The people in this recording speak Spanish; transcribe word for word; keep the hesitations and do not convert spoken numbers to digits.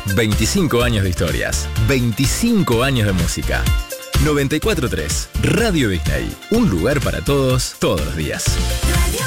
veinticinco años de historias, veinticinco años de música. noventa y cuatro punto tres Radio Disney, un lugar para todos, todos los días.